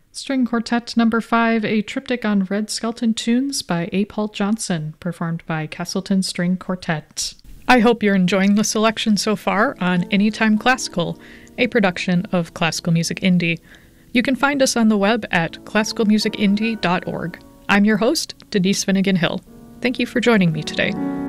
String Quartet Number 5, a triptych on Red Skelton tunes by A. Paul Johnson, performed by Castleton String Quartet. I hope you're enjoying the selection so far on Anytime Classical, a production of Classical Music Indie. You can find us on the web at classicalmusicindie.org. I'm your host, Denise Finnegan Hill. Thank you for joining me today.